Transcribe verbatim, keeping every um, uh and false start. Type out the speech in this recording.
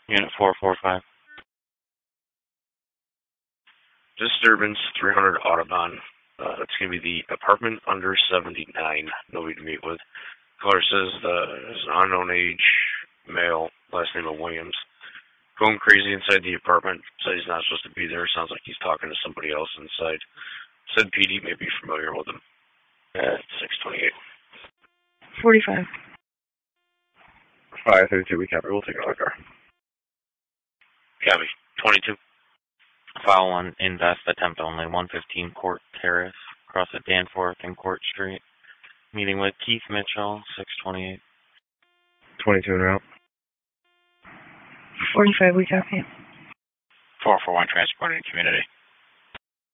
Unit four four five. Disturbance three hundred Audubon. Uh, it's going to be the apartment under seventy-nine. Nobody to meet with. Caller says uh, is an unknown age, male, last name of Williams. Going crazy inside the apartment. Said he's not supposed to be there. Sounds like he's talking to somebody else inside. Said P D may be familiar with him. At six twenty-eight. forty-five. five thirty-two, we copy. We'll take another car. Copy. twenty-two. File one, invest, attempt only, one fifteen Court Terrace, across at Danforth and Court Street. Meeting with Keith Mitchell, six twenty-eight. twenty-two en route. forty-five, we copy. four four one, transporting community.